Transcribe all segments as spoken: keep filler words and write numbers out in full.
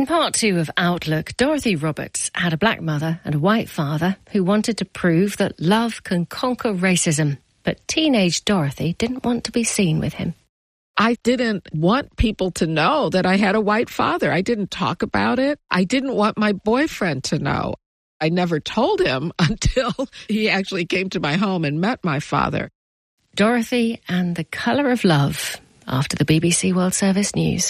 In part two of Outlook, Dorothy Roberts had a black mother and a white father who wanted to prove that love can conquer racism. But teenage Dorothy didn't want to be seen with him. I didn't want people to know that I had a white father. I didn't talk about it. I didn't want my boyfriend to know. I never told him until he actually came to my home and met my father. Dorothy and the Colour of Love, after the B B C World Service News.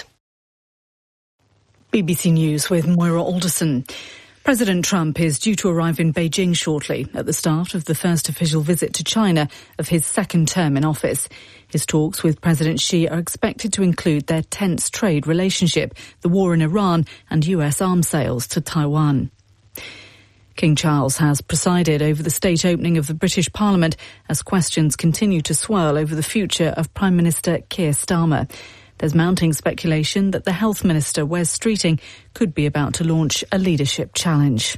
B B C News with Moira Alderson. President Trump is due to arrive in Beijing shortly at the start of the first official visit to China of his second term in office. His talks with President Xi are expected to include their tense trade relationship, the war in Iran and U S arms sales to Taiwan. King Charles has presided over the state opening of the British Parliament as questions continue to swirl over the future of Prime Minister Keir Starmer. There's mounting speculation that the Health Minister, Wes Streeting, could be about to launch a leadership challenge.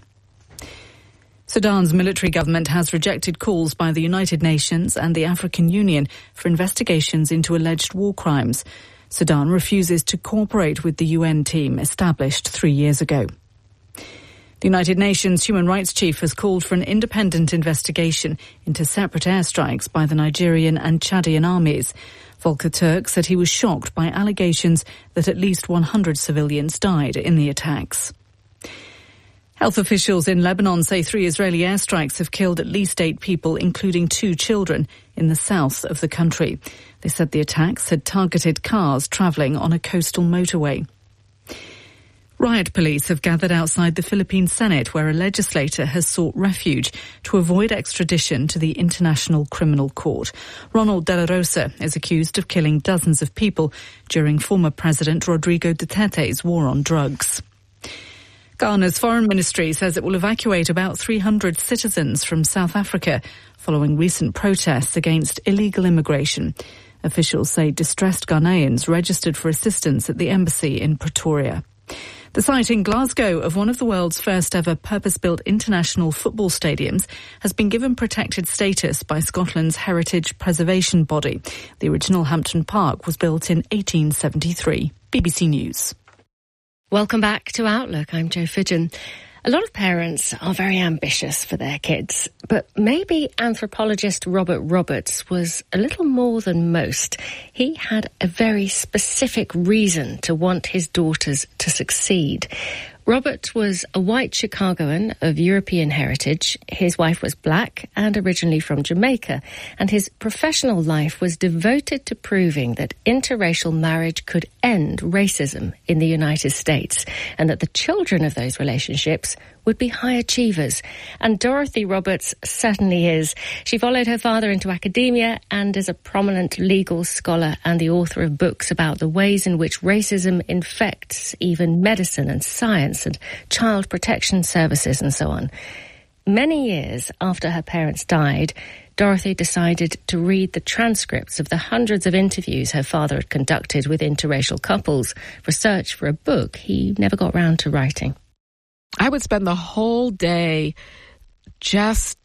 Sudan's military government has rejected calls by the United Nations and the African Union for investigations into alleged war crimes. Sudan refuses to cooperate with the U N team established three years ago. The United Nations Human Rights Chief has called for an independent investigation into separate airstrikes by the Nigerian and Chadian armies. Volker Turk said he was shocked by allegations that at least one hundred civilians died in the attacks. Health officials in Lebanon say three Israeli airstrikes have killed at least eight people, including two children, in the south of the country. They said the attacks had targeted cars travelling on a coastal motorway. Riot police have gathered outside the Philippine Senate, where a legislator has sought refuge to avoid extradition to the International Criminal Court. Ronald De La Rosa is accused of killing dozens of people during former President Rodrigo Duterte's war on drugs. Ghana's foreign ministry says it will evacuate about three hundred citizens from South Africa following recent protests against illegal immigration. Officials say distressed Ghanaians registered for assistance at the embassy in Pretoria. The site in Glasgow of one of the world's first ever purpose-built international football stadiums has been given protected status by Scotland's heritage preservation body. The original Hampton Park was built in eighteen seventy-three. B B C News. Welcome back to Outlook. I'm Jo Fidgen. A lot of parents are very ambitious for their kids, but maybe anthropologist Robert Roberts was a little more than most. He had a very specific reason to want his daughters to succeed. Robert was a white Chicagoan of European heritage. His wife was black and originally from Jamaica, and his professional life was devoted to proving that interracial marriage could end racism in the United States, and that the children of those relationships would be high achievers. And Dorothy Roberts certainly is. She followed her father into academia and is a prominent legal scholar and the author of books about the ways in which racism infects even medicine and science and child protection services and so on. Many years after her parents died, Dorothy decided to read the transcripts of the hundreds of interviews her father had conducted with interracial couples, research for a book he never got round to writing. I would spend the whole day just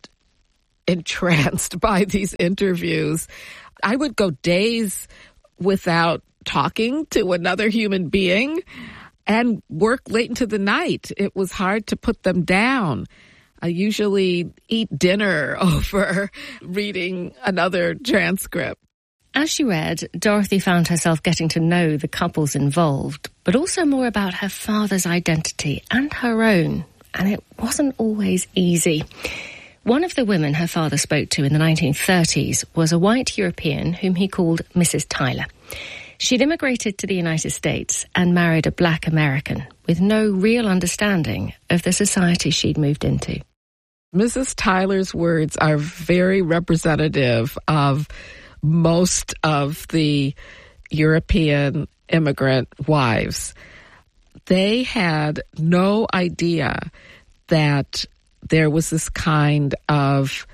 entranced by these interviews. I would go days without talking to another human being and work late into the night. It was hard to put them down. I usually eat dinner over reading another transcript. As she read, Dorothy found herself getting to know the couples involved, but also more about her father's identity and her own, and it wasn't always easy. One of the women her father spoke to in the nineteen thirties was a white European whom he called Missus Tyler. She'd immigrated to the United States and married a black American with no real understanding of the society she'd moved into. Missus Tyler's words are very representative of most of the European immigrant wives. They had no idea that there was this kind of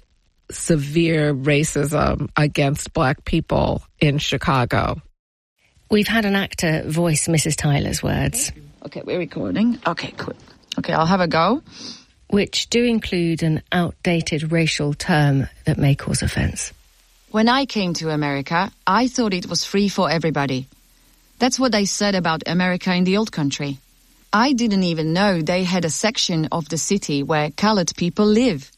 severe racism against black people in Chicago. We've had an actor voice Missus Tyler's words. Okay, we're recording. Okay, cool. Okay, I'll have a go. Which do include an outdated racial term that may cause offence. When I came to America, I thought it was free for everybody. That's what they said about America in the old country. I didn't even know they had a section of the city where colored people live.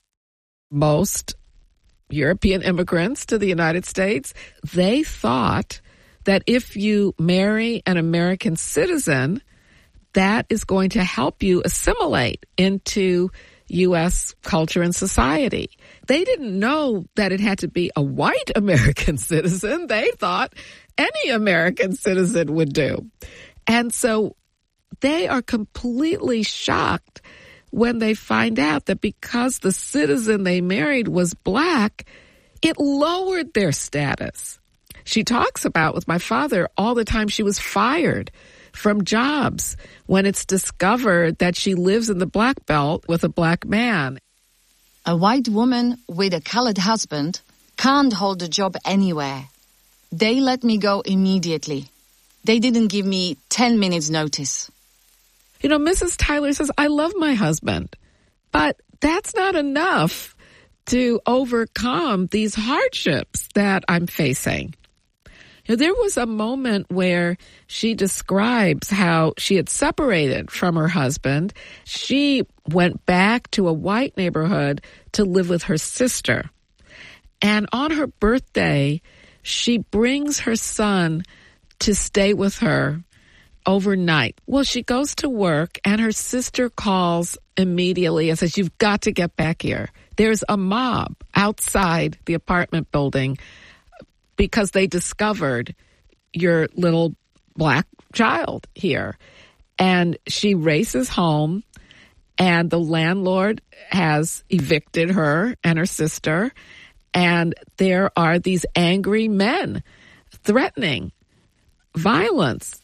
Most European immigrants to the United States, they thought that if you marry an American citizen, that is going to help you assimilate into U S culture and society. They didn't know that it had to be a white American citizen. They thought any American citizen would do. And so they are completely shocked when they find out that because the citizen they married was black, it lowered their status. She talks about with my father all the time she was fired from jobs when it's discovered that she lives in the Black Belt with a black man. A white woman with a colored husband can't hold a job anywhere. They let me go immediately. They didn't give me ten minutes notice. You know, Missus Tyler says, I love my husband, but that's not enough to overcome these hardships that I'm facing. You know, there was a moment where she describes how she had separated from her husband. She went back to a white neighborhood to live with her sister. And on her birthday, she brings her son to stay with her overnight. Well, she goes to work and her sister calls immediately and says, you've got to get back here. There's a mob outside the apartment building because they discovered your little black child here. And she races home, and the landlord has evicted her and her sister, and there are these angry men threatening violence.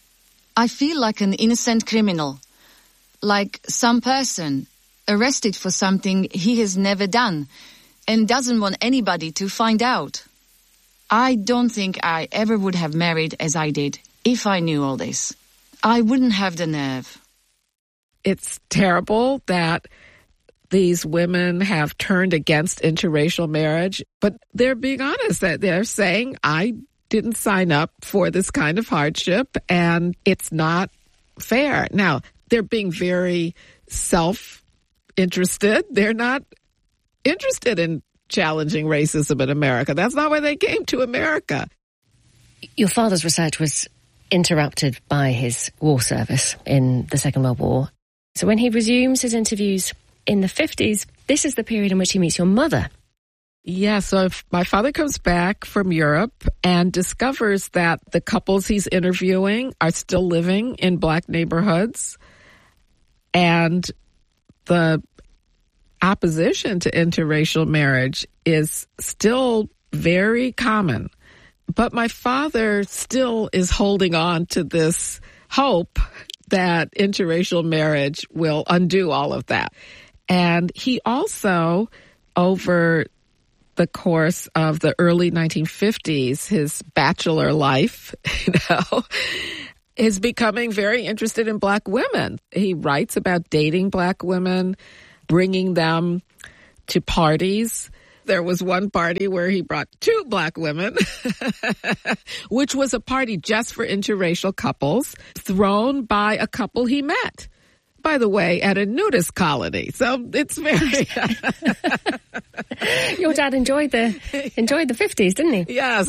I feel like an innocent criminal, like some person arrested for something he has never done and doesn't want anybody to find out. I don't think I ever would have married as I did if I knew all this. I wouldn't have the nerve. It's terrible that these women have turned against interracial marriage, but they're being honest. That they're saying, I didn't sign up for this kind of hardship, and it's not fair. Now, they're being very self-interested. They're not interested in challenging racism in America. That's not why they came to America. Your father's research was interrupted by his war service in the Second World War. So when he resumes his interviews in the fifties, this is the period in which he meets your mother. Yeah, so if my father comes back from Europe and discovers that the couples he's interviewing are still living in black neighborhoods, and the opposition to interracial marriage is still very common. But my father still is holding on to this hope that interracial marriage will undo all of that. And he also, over the course of the early nineteen fifties, his bachelor life, you know, is becoming very interested in black women. He writes about dating black women, bringing them to parties. There was one party where he brought two black women, which was a party just for interracial couples, thrown by a couple he met, by the way, at a nudist colony. So it's very... Your dad enjoyed the enjoyed the fifties, didn't he? Yes.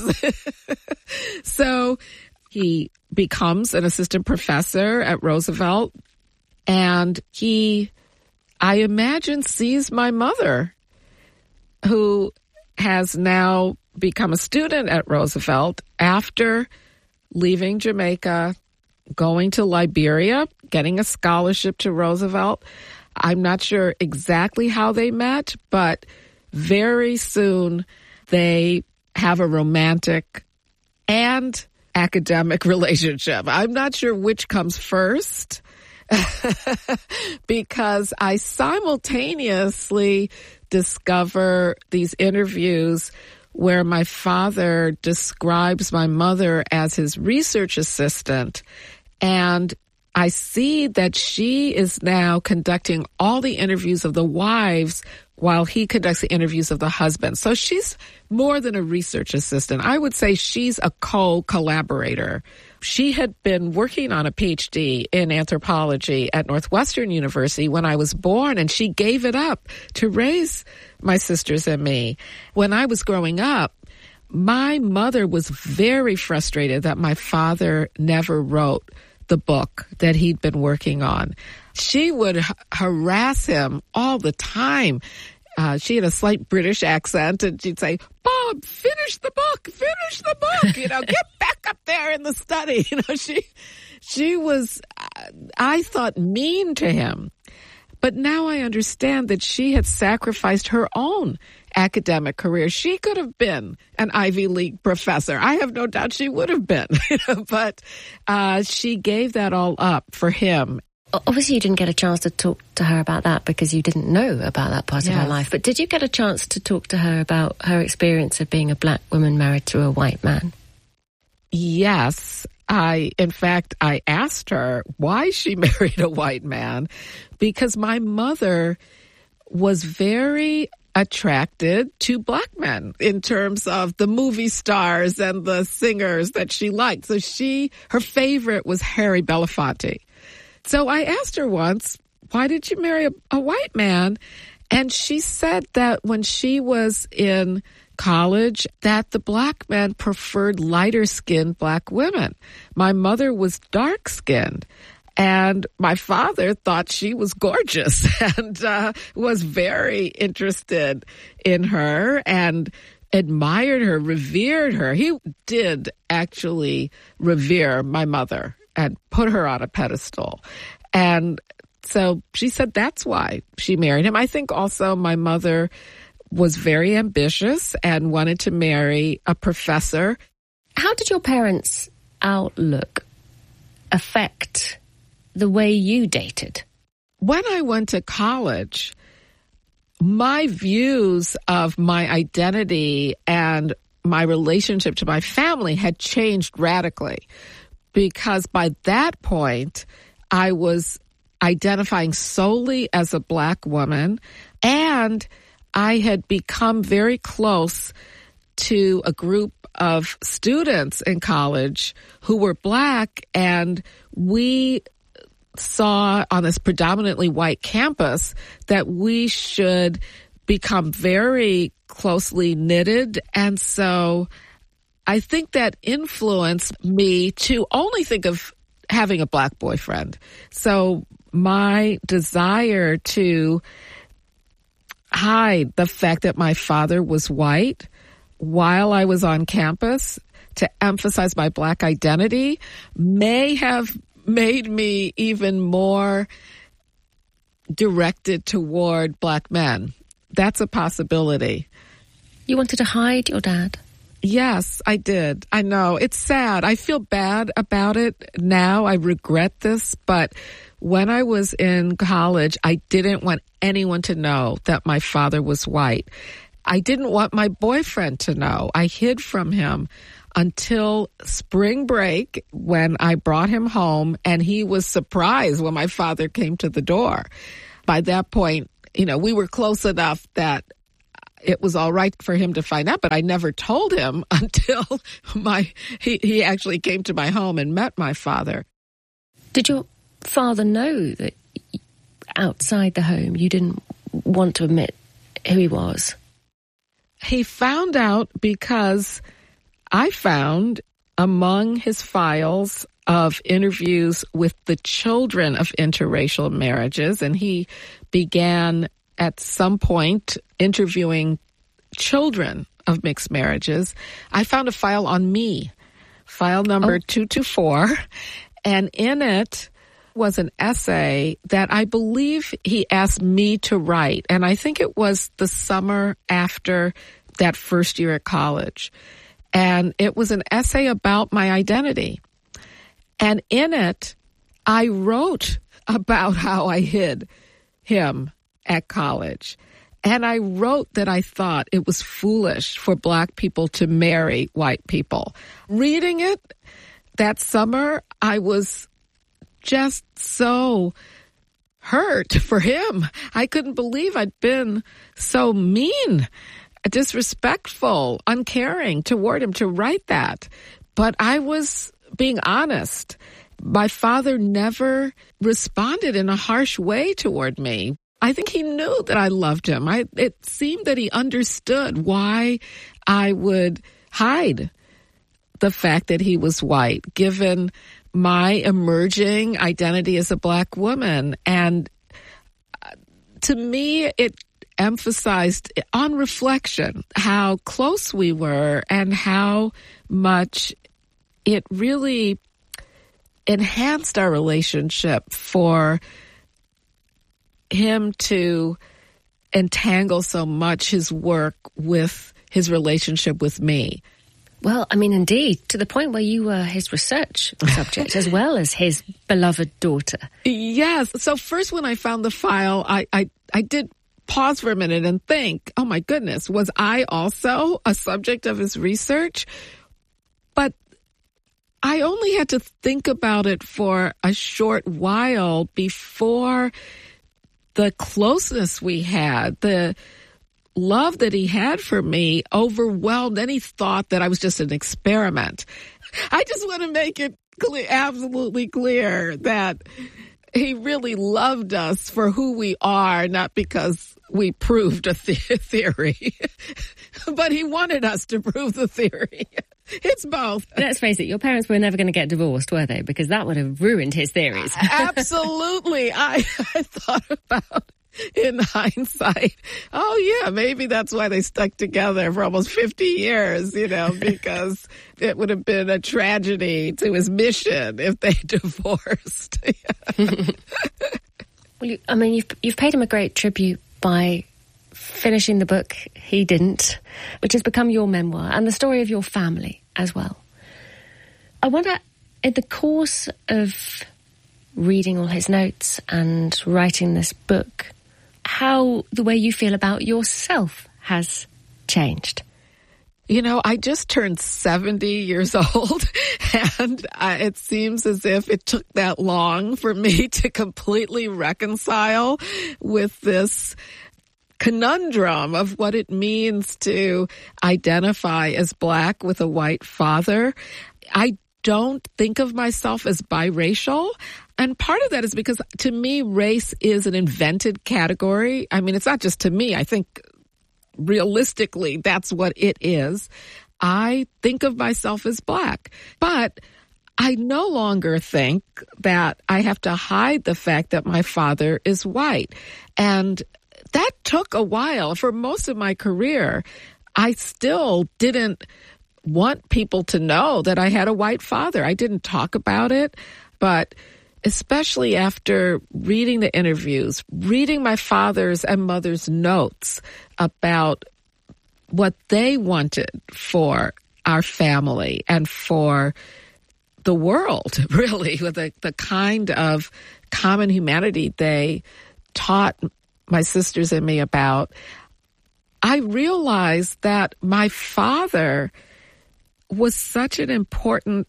So he becomes an assistant professor at Roosevelt, and he, I imagine, sees my mother, who has now become a student at Roosevelt after leaving Jamaica, going to Liberia, getting a scholarship to Roosevelt. I'm not sure exactly how they met, but very soon they have a romantic and academic relationship. I'm not sure which comes first because I simultaneously discover these interviews where my father describes my mother as his research assistant, and I see that she is now conducting all the interviews of the wives while he conducts the interviews of the husband. So she's more than a research assistant. I would say she's a co-collaborator. she had been working on a P H D in anthropology at Northwestern University when I was born, and she gave it up to raise my sisters and me. When I was growing up, my mother was very frustrated that my father never wrote the book that he'd been working on. She would h- harass him all the time. Uh, she had a slight British accent, and she'd say, Bob, finish the book, finish the book, you know, get back up there in the study. You know, she, she was, I thought, mean to him. But now I understand that she had sacrificed her own academic career. She could have been an Ivy League professor. I have no doubt she would have been, you know, but uh, she gave that all up for him. Obviously, you didn't get a chance to talk to her about that because you didn't know about that part Yes. of her life. But did you get a chance to talk to her about her experience of being a black woman married to a white man? Yes. I, in fact, I asked her why she married a white man, because my mother was very attracted to black men in terms of the movie stars and the singers that she liked. So she, her favorite was Harry Belafonte. So I asked her once, why did you marry a, a white man? And she said that when she was in college, that the black men preferred lighter-skinned black women. My mother was dark-skinned, and my father thought she was gorgeous and uh, was very interested in her and admired her, revered her. He did actually revere my mother and put her on a pedestal. And so she said that's why she married him. I think also my mother was very ambitious and wanted to marry a professor. How did your parents' outlook affect the way you dated? When I went to college, my views of my identity and my relationship to my family had changed radically, because by that point, I was identifying solely as a black woman, and I had become very close to a group of students in college who were black, and we saw on this predominantly white campus that we should become very closely knitted. And so I think that influenced me to only think of having a black boyfriend. So my desire to hide the fact that my father was white while I was on campus to emphasize my black identity may have made me even more directed toward black men. That's a possibility. You wanted to hide your dad? Yes, I did. I know. It's sad. I feel bad about it now. I regret this, but when I was in college, I didn't want anyone to know that my father was white. I didn't want my boyfriend to know. I hid from him until spring break when I brought him home, and he was surprised when my father came to the door. By that point, you know, we were close enough that it was all right for him to find out, but I never told him until my he, he actually came to my home and met my father. Did your father know that outside the home you didn't want to admit who he was? He found out because I found among his files of interviews with the children of interracial marriages, and he began at some point interviewing children of mixed marriages. I found a file on me, file number oh. two two four, and in it was an essay that I believe he asked me to write, and I think it was the summer after that first year at college. And it was an essay about my identity. And in it, I wrote about how I hid him at college. And I wrote that I thought it was foolish for black people to marry white people. Reading it that summer, I was just so hurt for him. I couldn't believe I'd been so mean, disrespectful, uncaring toward him to write that. But I was being honest. My father never responded in a harsh way toward me. I think he knew that I loved him. I, it seemed that he understood why I would hide the fact that he was white, given my emerging identity as a Black woman. And to me, it emphasized on reflection how close we were and how much it really enhanced our relationship for him to entangle so much his work with his relationship with me. Well, I mean, indeed, to the point where you were his research subject as well as his beloved daughter. Yes. So first when I found the file, I, I, I did pause for a minute and think, oh my goodness, was I also a subject of his research? But I only had to think about it for a short while before the closeness we had, the love that he had for me overwhelmed any thought that I was just an experiment. I just want to make it clear, absolutely clear that he really loved us for who we are, not because we proved a the- theory, but he wanted us to prove the theory. It's both. Let's face it, your parents were never going to get divorced, were they? Because that would have ruined his theories. Absolutely. I, I thought about, in hindsight, oh yeah, maybe that's why they stuck together for almost fifty years, you know, because it would have been a tragedy to his mission if they divorced. Well, you, I mean, you've, you've paid him a great tribute by finishing the book He Didn't, which has become your memoir and the story of your family as well. I wonder, in the course of reading all his notes and writing this book, how the way you feel about yourself has changed. You know, I just turned seventy years old, and uh, it seems as if it took that long for me to completely reconcile with this conundrum of what it means to identify as Black with a white father. I don't think of myself as biracial. And part of that is because, to me, race is an invented category. I mean, it's not just to me. I think realistically, that's what it is. I think of myself as Black. But I no longer think that I have to hide the fact that my father is white. And that took a while. For most of my career, I still didn't want people to know that I had a white father. I didn't talk about it, but especially after reading the interviews, reading my father's and mother's notes about what they wanted for our family and for the world, really, with the, the kind of common humanity they taught my sisters and me about, I realized that my father was such an important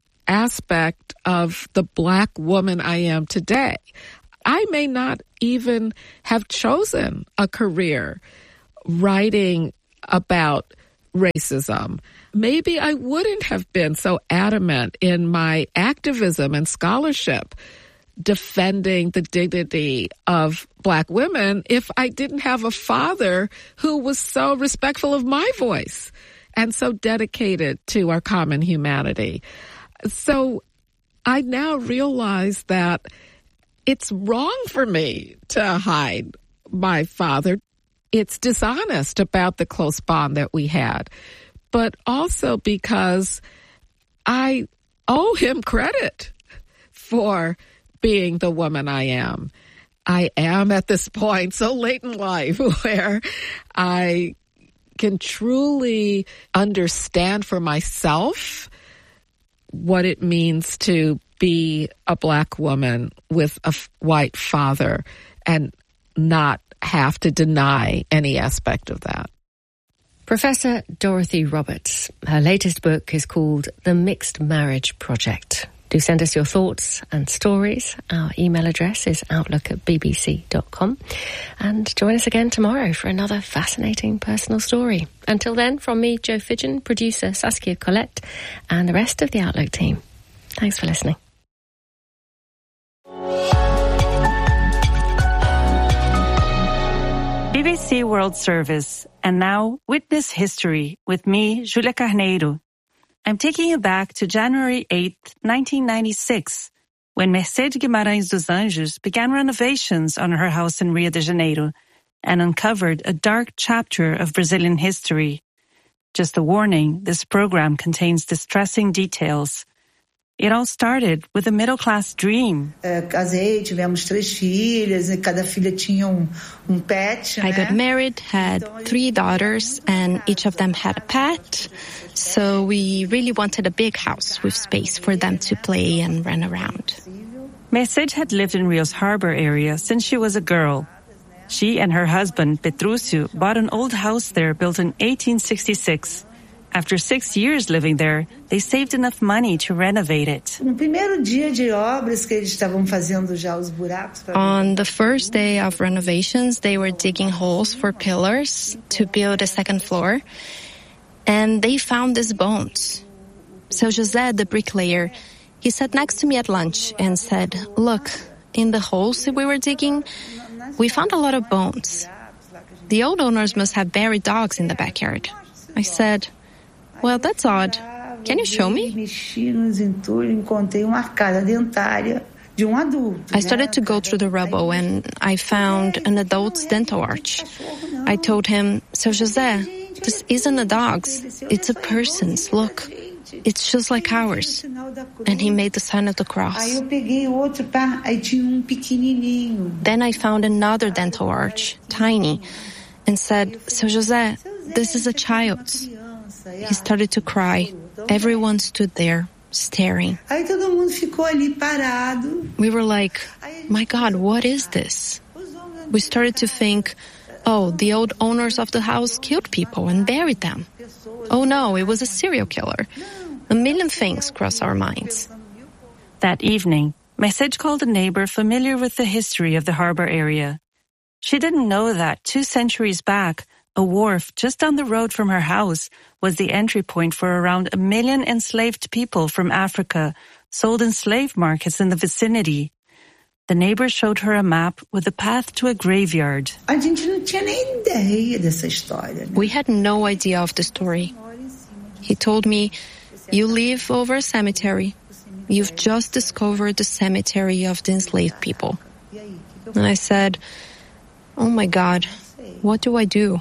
aspect of the Black woman I am today. I may not even have chosen a career writing about racism. Maybe I wouldn't have been so adamant in my activism and scholarship defending the dignity of Black women if I didn't have a father who was so respectful of my voice and so dedicated to our common humanity. So I now realize that it's wrong for me to hide my father. It's dishonest about the close bond that we had, but also because I owe him credit for being the woman I am. I am at this point so late in life where I can truly understand for myself what it means to be a Black woman with a f- white father and not have to deny any aspect of that. Professor Dorothy Roberts. Her latest book is called The Mixed Marriage Project. Do send us your thoughts and stories. Our email address is outlook at b b c dot com. And join us again tomorrow for another fascinating personal story. Until then, from me, Jo Fidgen, producer Saskia Collette, and the rest of the Outlook team, Thanks for listening. B B C World Service, and now Witness History with me, Julia Carneiro. I'm taking you back to January eighth, nineteen ninety-six, when Mercedes Guimarães dos Anjos began renovations on her house in Rio de Janeiro and uncovered a dark chapter of Brazilian history. Just a warning, this program contains distressing details. It all started with a middle-class dream. Casei, tivemos três filhas, e cada filha tinha um, um pet. I got married, had three daughters, and each of them had a pet. So we really wanted a big house with space for them to play and run around. Mercedes had lived in Rio's harbor area since she was a girl. She and her husband, Petrúcio, bought an old house there built in eighteen sixty-six. After six years living there, they saved enough money to renovate it. On the first day of renovations, they were digging holes for pillars to build a second floor, and they found these bones. So José, the bricklayer, he sat next to me at lunch and said, "Look, in the holes that we were digging, we found a lot of bones. The old owners must have buried dogs in the backyard." I said, "Well, that's odd. Can you show me?" I started to go through the rubble and I found an adult's dental arch. I told him, "So José, this isn't a dog's. It's a person's. Look, it's just like ours." And he made the sign of the cross. Then I found another dental arch, tiny, and said, "So José, this is a child's." He started to cry. Everyone stood there, staring. We were like, "My God, what is this?" We started to think, oh, the old owners of the house killed people and buried them. Oh no, it was a serial killer. A million things crossed our minds. That evening, Mercedes called a neighbor familiar with the history of the harbor area. She didn't know that two centuries back, a wharf just down the road from her house was the entry point for around a million enslaved people from Africa, sold in slave markets in the vicinity. The neighbor showed her a map with a path to a graveyard. We had no idea of the story. He told me, "You live over a cemetery. You've just discovered the cemetery of the enslaved people." And I said, "Oh my God, what do I do?"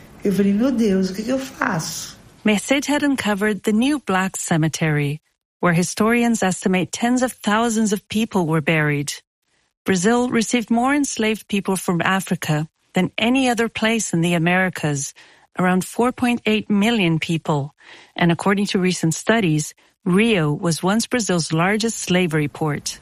Mercedes had uncovered the New Black Cemetery, where historians estimate tens of thousands of people were buried. Brazil received more enslaved people from Africa than any other place in the Americas, around four point eight million people. And according to recent studies, Rio was once Brazil's largest slavery port.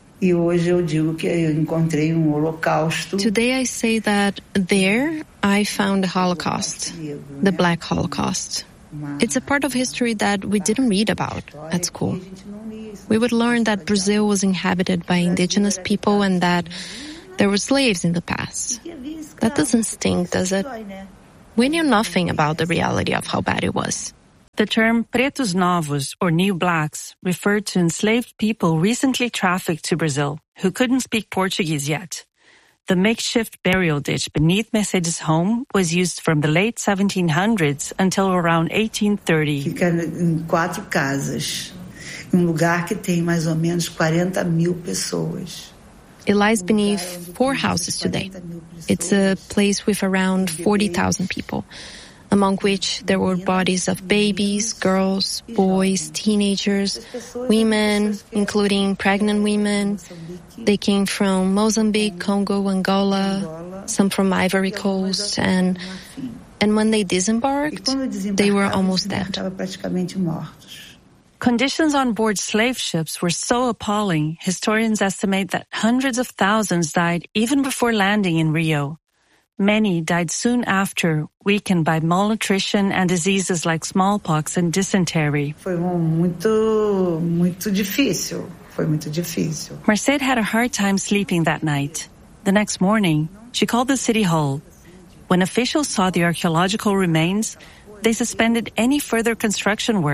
Today I say that there I found the Holocaust, the Black Holocaust. It's a part of history that we didn't read about at school. We would learn that Brazil was inhabited by indigenous people and that there were slaves in the past. That doesn't stink, does it? We knew nothing about the reality of how bad it was. The term pretos novos, or new blacks, referred to enslaved people recently trafficked to Brazil who couldn't speak Portuguese yet. The makeshift burial ditch beneath Mercedes' home was used from the late seventeen hundreds until around eighteen thirty. Fica em quatro casas, um lugar que tem mais ou menos quarenta mil pessoas. It lies beneath four houses today. It's a place with around forty thousand people, among which there were bodies of babies, girls, boys, teenagers, women, including pregnant women. They came from Mozambique, Congo, Angola, some from Ivory Coast, and and when they disembarked, they were almost dead. Conditions on board slave ships were so appalling, historians estimate that hundreds of thousands died even before landing in Rio. Many died soon after, weakened by malnutrition and diseases like smallpox and dysentery. Foi muito, muito difícil. Foi muito difícil. Mercedes had a hard time sleeping that night. The next morning, she called the city hall. When officials saw the archaeological remains, they suspended any further construction work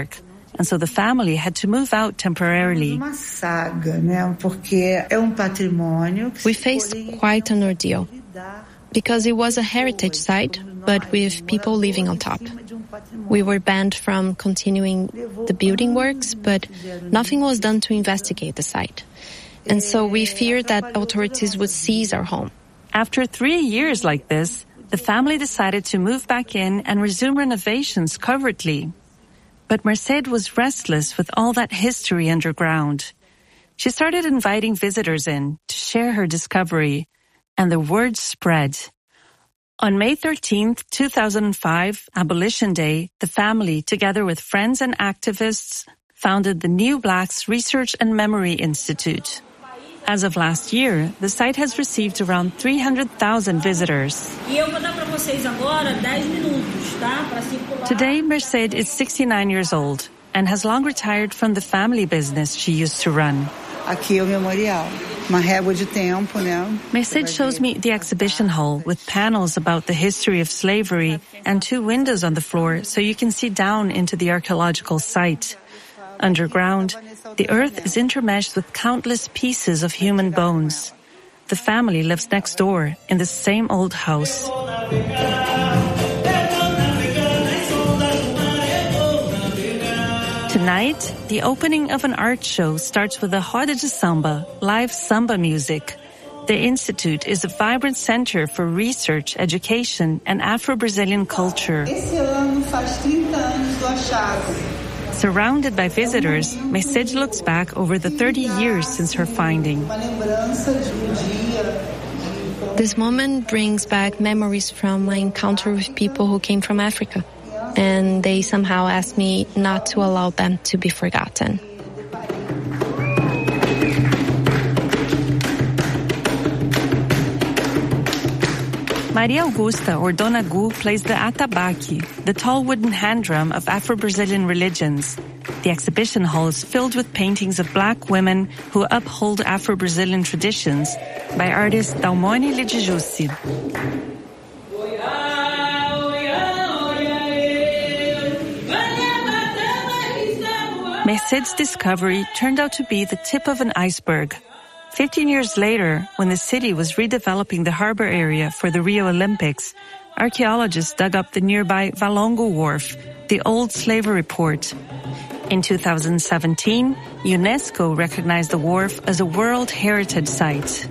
and so the family had to move out temporarily. Uma saga, né? Porque é um patrimônio que We faced quite an ordeal because it was a heritage site, but with people living on top. We were banned from continuing the building works, but nothing was done to investigate the site. And so we feared that authorities would seize our home. After three years like this, the family decided to move back in and resume renovations covertly. But Merced was restless with all that history underground. She started inviting visitors in to share her discovery, and the word spread. On May thirteenth, two thousand five, Abolition Day, the family, together with friends and activists, founded the New Blacks Research and Memory Institute. As of last year, the site has received around three hundred thousand visitors. Today, Merced is sixty-nine years old and has long retired from the family business she used to run. Aqui é o memorial, uma régua de tempo, né? Merced shows me the exhibition hall with panels about the history of slavery and two windows on the floor so you can see down into the archaeological site. Underground, the earth is intermeshed with countless pieces of human bones. The family lives next door in the same old house. Tonight, the opening of an art show starts with a roda de samba, live samba music. The Institute is a vibrant center for research, education, and Afro-Brazilian culture. Surrounded by visitors, Merced looks back over the thirty years since her finding. This moment brings back memories from my encounter with people who came from Africa, and they somehow asked me not to allow them to be forgotten. Maria Augusta, or Dona Gu, plays the atabaque, the tall wooden hand drum of Afro-Brazilian religions. The exhibition hall is filled with paintings of black women who uphold Afro-Brazilian traditions by artist Dalmone Lidigiusi. Merced's discovery turned out to be the tip of an iceberg. Fifteen years later, when the city was redeveloping the harbor area for the Rio Olympics, archaeologists dug up the nearby Valongo Wharf, the old slavery port. In two thousand seventeen, UNESCO recognized the wharf as a World Heritage Site.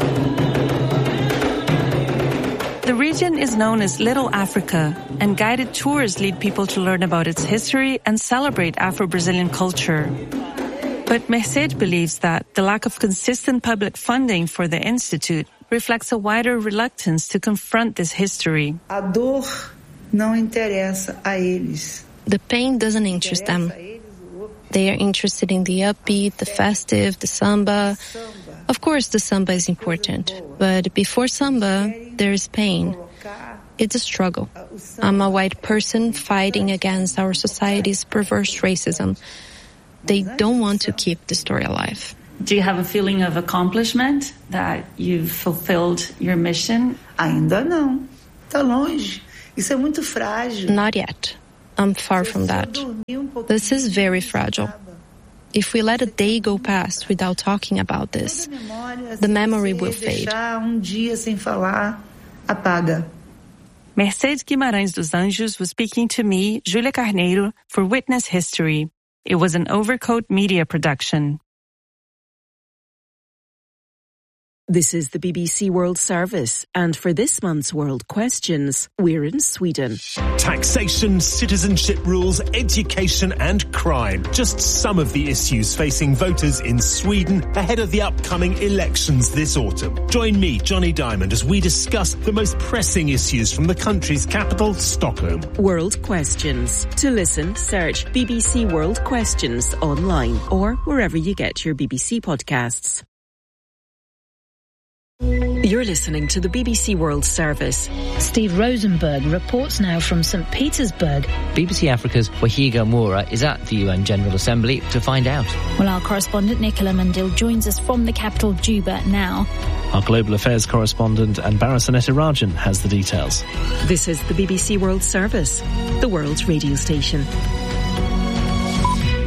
The region is known as Little Africa, and guided tours lead people to learn about its history and celebrate Afro-Brazilian culture. But Merced believes that the lack of consistent public funding for the Institute reflects a wider reluctance to confront this history. A dor não interessa a eles. The pain doesn't interest them. They are interested in the upbeat, the festive, the samba. Of course, the samba is important, but before samba, there is pain. It's a struggle. I'm a white person fighting against our society's perverse racism. They don't want to keep the story alive. Do you have a feeling of accomplishment that you've fulfilled your mission? Ainda não. Está longe. Isso é muito frágil. Not yet. I'm far from that. This is very fragile. If we let a day go past without talking about this, the memory will fade. Um dia sem falar, apaga. Merced Guimarães dos Anjos was speaking to me, Júlia Carneiro, for Witness History. It was an Overcoat media production. This is the B B C World Service, and for this month's World Questions, we're in Sweden. Taxation, citizenship rules, education and crime. Just some of the issues facing voters in Sweden ahead of the upcoming elections this autumn. Join me, Johnny Diamond, as we discuss the most pressing issues from the country's capital, Stockholm. World Questions. To listen, search B B C World Questions online or wherever you get your B B C podcasts. You're listening to the B B C World Service. Steve Rosenberg reports now from Saint Petersburg. B B C Africa's Wahiga Moura is at the U N General Assembly to find out. Well, our correspondent Nicola Mandil joins us from the capital, Juba, now. Our global affairs correspondent Anbara Rajan has the details. This is the B B C World Service, the world's radio station.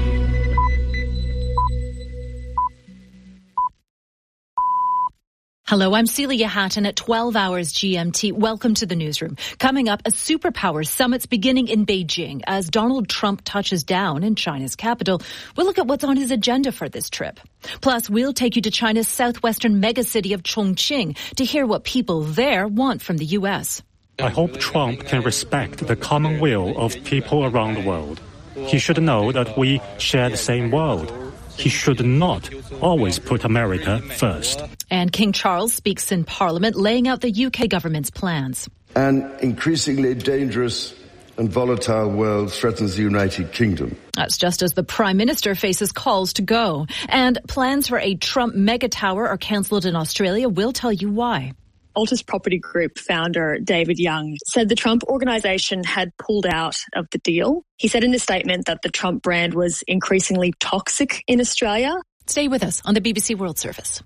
Hello, I'm Celia Hatton at twelve hours G M T. Welcome to the newsroom. Coming up, a superpower summit's beginning in Beijing as Donald Trump touches down in China's capital. We'll look at what's on his agenda for this trip. Plus, we'll take you to China's southwestern megacity of Chongqing to hear what people there want from the U S. I hope Trump can respect the common will of people around the world. He should know that we share the same world. He should not always put America first. And King Charles speaks in Parliament, laying out the U K government's plans. An increasingly dangerous and volatile world threatens the United Kingdom. That's just as the Prime Minister faces calls to go. And plans for a Trump mega tower are cancelled in Australia. We'll tell you why. Altus Property Group founder David Young said the Trump organization had pulled out of the deal. He said in a statement that the Trump brand was increasingly toxic in Australia. Stay with us on the B B C World Service.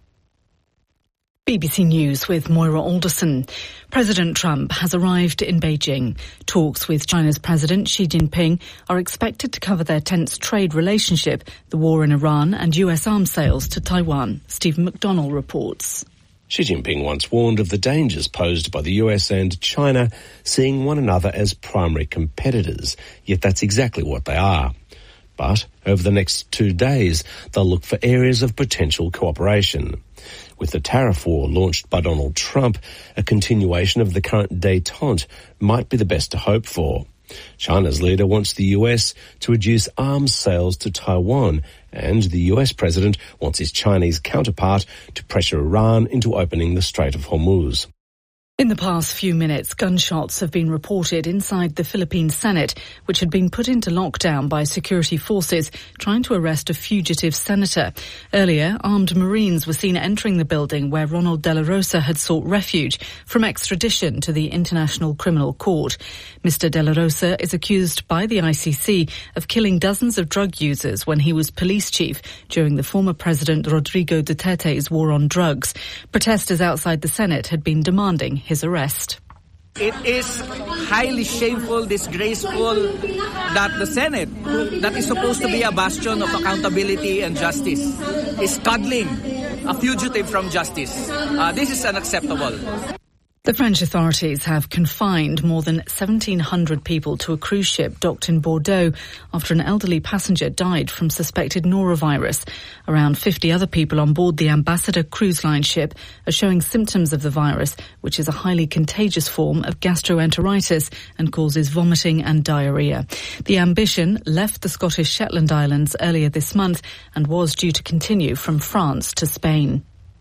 B B C News with Moira Alderson. President Trump has arrived in Beijing. Talks with China's President Xi Jinping are expected to cover their tense trade relationship, the war in Iran and U S arms sales to Taiwan. Stephen McDonnell reports. Xi Jinping once warned of the dangers posed by the U S and China seeing one another as primary competitors, yet that's exactly what they are. But over the next two days, they'll look for areas of potential cooperation. With the tariff war launched by Donald Trump, a continuation of the current détente might be the best to hope for. China's leader wants the U S to reduce arms sales to Taiwan, and the U S president wants his Chinese counterpart to pressure Iran into opening the Strait of Hormuz. In the past few minutes, gunshots have been reported inside the Philippine Senate, which had been put into lockdown by security forces trying to arrest a fugitive senator. Earlier, armed Marines were seen entering the building where Ronald De La Rosa had sought refuge from extradition to the International Criminal Court. Mister De La Rosa is accused by the I C C of killing dozens of drug users when he was police chief during the former President Rodrigo Duterte's war on drugs. Protesters outside the Senate had been demanding his arrest. It is highly shameful, disgraceful that the Senate, that is supposed to be a bastion of accountability and justice, is cuddling a fugitive from justice. Uh, this is unacceptable. The French authorities have confined more than seventeen hundred people to a cruise ship docked in Bordeaux after an elderly passenger died from suspected norovirus. Around fifty other people on board the Ambassador cruise line ship are showing symptoms of the virus, which is a highly contagious form of gastroenteritis and causes vomiting and diarrhoea. The Ambition left the Scottish Shetland Islands earlier this month and was due to continue from France to Spain.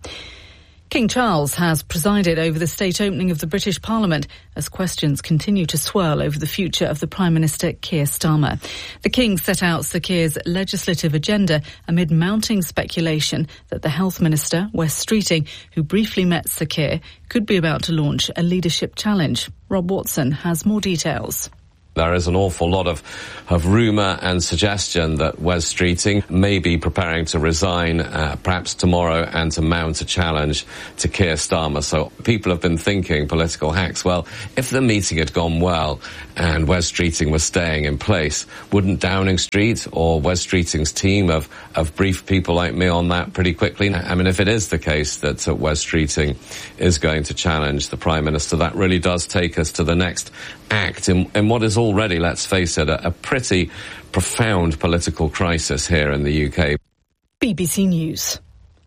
King Charles has presided over the state opening of the British Parliament as questions continue to swirl over the future of the Prime Minister Keir Starmer. The King set out Sir Keir's legislative agenda amid mounting speculation that the Health Minister, Wes Streeting, who briefly met Sir Keir, could be about to launch a leadership challenge. Rob Watson has more details. There is an awful lot of, of rumour and suggestion that Wes Streeting may be preparing to resign uh, perhaps tomorrow and to mount a challenge to Keir Starmer. So people have been thinking, political hacks, well, if the meeting had gone well and Wes Streeting was staying in place, wouldn't Downing Street or Wes Streeting's team have, have briefed people like me on that pretty quickly? I mean, if it is the case that uh, Wes Streeting is going to challenge the Prime Minister, that really does take us to the next act in, in what is already, let's face it, a, a pretty profound political crisis here in the U K. B B C News.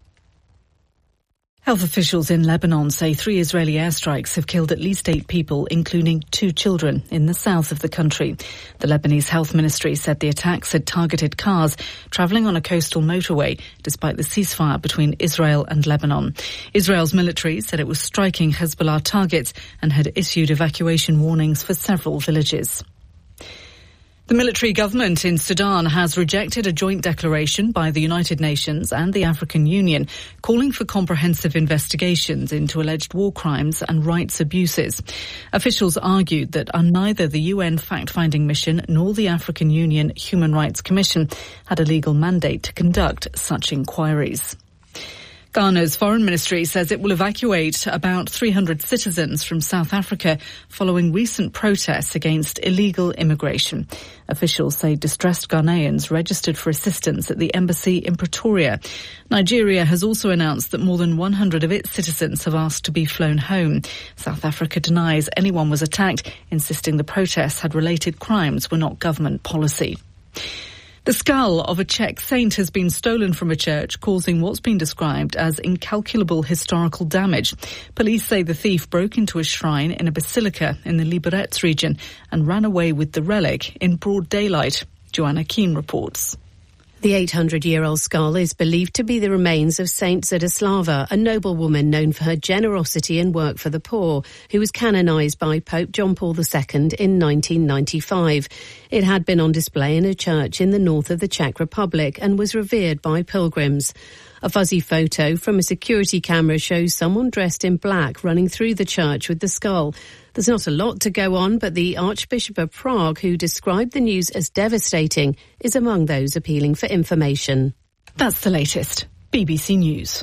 Health officials in Lebanon say three Israeli airstrikes have killed at least eight people, including two children, in the south of the country. The Lebanese health ministry said the attacks had targeted cars travelling on a coastal motorway, despite the ceasefire between Israel and Lebanon. Israel's military said it was striking Hezbollah targets and had issued evacuation warnings for several villages. The military government in Sudan has rejected a joint declaration by the United Nations and the African Union calling for comprehensive investigations into alleged war crimes and rights abuses. Officials argued that neither the U N fact-finding mission nor the African Union Human Rights Commission had a legal mandate to conduct such inquiries. Ghana's foreign ministry says it will evacuate about three hundred citizens from South Africa following recent protests against illegal immigration. Officials say distressed Ghanaians registered for assistance at the embassy in Pretoria. Nigeria has also announced that more than one hundred of its citizens have asked to be flown home. South Africa denies anyone was attacked, insisting the protests had related crimes were not government policy. The skull of a Czech saint has been stolen from a church, causing what's been described as incalculable historical damage. Police say the thief broke into a shrine in a basilica in the Liberec region and ran away with the relic in broad daylight. Joanna Keane reports. The eight hundred year old skull is believed to be the remains of Saint Zdislava, a noblewoman known for her generosity and work for the poor, who was canonised by Pope John Paul the Second in nineteen ninety-five. It had been on display in a church in the north of the Czech Republic and was revered by pilgrims. A fuzzy photo from a security camera shows someone dressed in black running through the church with the skull. There's not a lot to go on, but the Archbishop of Prague, who described the news as devastating, is among those appealing for information. That's the latest. B B C News.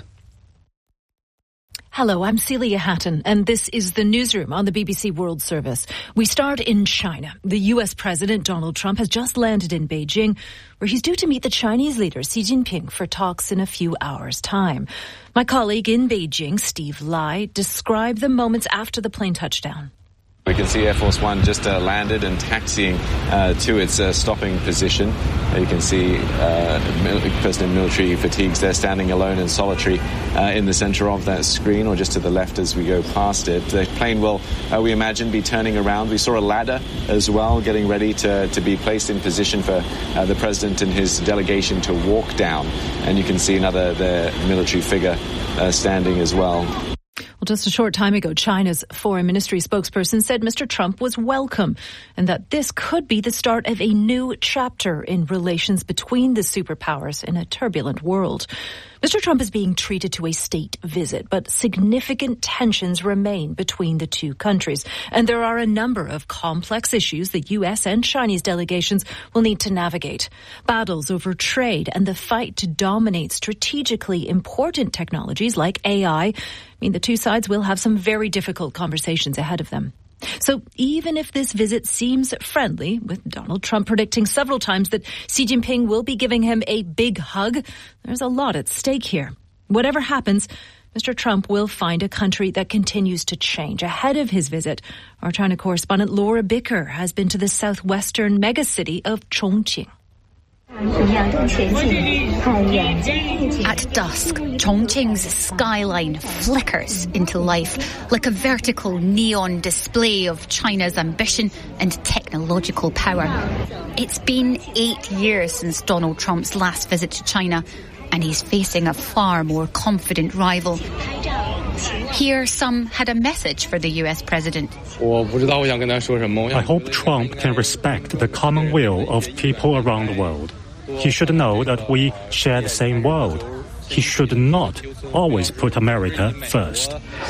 Hello, I'm Celia Hatton, and this is the newsroom on the B B C World Service. We start in China. The U S President Donald Trump has just landed in Beijing, where he's due to meet the Chinese leader Xi Jinping for talks in a few hours' time. My colleague in Beijing, Steve Lai, described the moments after the plane touchdown. We can see Air Force One just uh, landed and taxiing uh, to its uh, stopping position. Uh, you can see uh, a person in military fatigues there standing alone and solitary uh, in the center of that screen, or just to the left as we go past it. The plane will, uh, we imagine, be turning around. We saw a ladder as well getting ready to, to be placed in position for uh, the president and his delegation to walk down. And you can see another the military figure uh, standing as well. Well, just a short time ago, China's foreign ministry spokesperson said Mister Trump was welcome and that this could be the start of a new chapter in relations between the superpowers in a turbulent world. Mister Trump is being treated to a state visit, but significant tensions remain between the two countries. And there are a number of complex issues the U S and Chinese delegations will need to navigate. Battles over trade and the fight to dominate strategically important technologies like A I mean the two sides will have some very difficult conversations ahead of them. So even if this visit seems friendly, with Donald Trump predicting several times that Xi Jinping will be giving him a big hug, there's a lot at stake here. Whatever happens, Mister Trump will find a country that continues to change. Ahead of his visit, our China correspondent Laura Bicker has been to the southwestern megacity of Chongqing. At dusk, Chongqing's skyline flickers into life like a vertical neon display of China's ambition and technological power. It's been eight years since Donald Trump's last visit to China, and he's facing a far more confident rival. Here, some had a message for the U S president. I hope Trump can respect the common will of people around the world. He should know that we share the same world. He should not always put America first.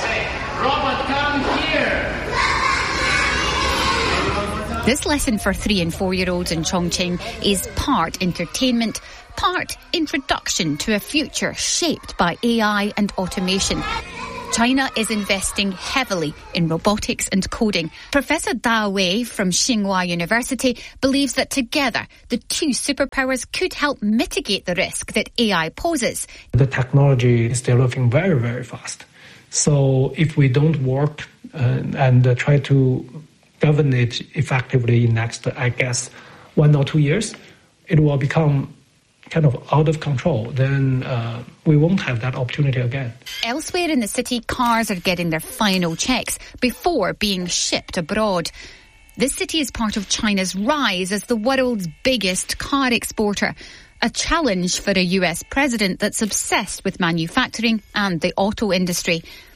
This lesson for three and four-year-olds in Chongqing is part entertainment, part introduction to a future shaped by A I and automation. China is investing heavily in robotics and coding. Professor Da Wei from Tsinghua University believes that together the two superpowers could help mitigate the risk that A I poses. The technology is developing very, very fast. So if we don't work uh, and uh, try to govern it effectively in next, I guess, one or two years, it will become kind of out of control, then uh, we won't have that opportunity again. Elsewhere in the city, cars are getting their final checks before being shipped abroad. This city is part of China's rise as the world's biggest car exporter, a challenge for a U S president that's obsessed with manufacturing and the auto industry.